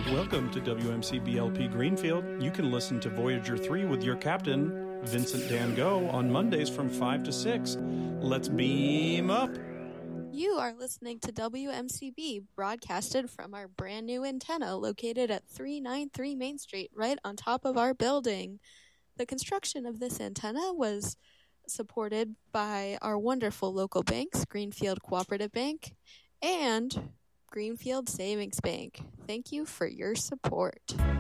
Welcome to WMCBLP Greenfield. You can listen to Voyager 3 with your captain, Vincent Dan Go, on Mondays from 5 to 6. Let's beam up. You are listening to WMCB, broadcasted from our brand new antenna located at 393 Main Street, right on top of our building. The construction of this antenna was supported by our wonderful local banks, Greenfield Cooperative Bank and Greenfield Savings Bank. Thank you for your support.